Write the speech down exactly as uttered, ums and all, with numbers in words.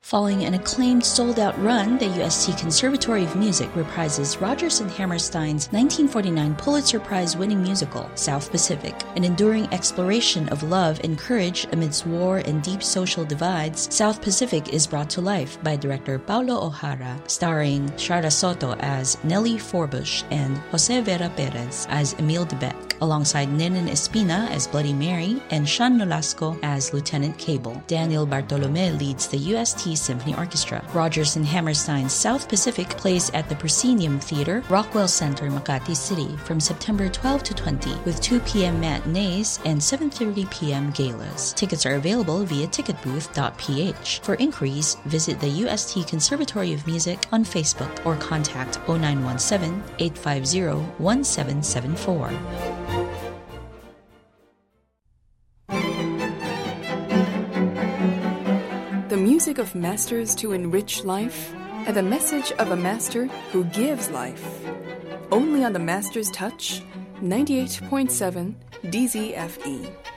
Following an acclaimed sold-out run, the U S T Conservatory of Music reprises Rodgers and Hammerstein's nineteen forty-nine Pulitzer Prize-winning musical, South Pacific, an enduring exploration of love and courage amidst war and deep social divides. South Pacific is brought to life by director Paulo O'Hara, starring Shara Soto as Nellie Forbush and Jose Vera Perez as Emil DeBeck, alongside Nenin Espina as Bloody Mary and Sean Nolasco as Lieutenant Cable. Daniel Bartolome leads the U S T Symphony Orchestra. Rodgers and Hammerstein's South Pacific plays at the Proscenium Theater, Rockwell Center, Makati City from September twelfth to twentieth with two p.m. matinees and seven thirty p.m. galas. Tickets are available via ticket booth dot p h. For inquiries, visit the U S T Conservatory of Music on Facebook or contact oh nine one seven, eight five zero, one seven seven four. The music of masters to enrich life, and the message of a master who gives life. Only on the Master's Touch, ninety-eight point seven D Z F E.